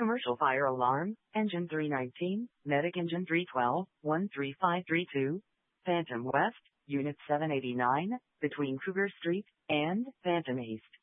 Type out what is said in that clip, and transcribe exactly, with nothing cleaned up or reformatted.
Commercial fire alarm, engine three nineteen, medic engine three twelve, one three five three two, Phantom West, Unit seven eighty-nine, between Kruger Street and Phantom East.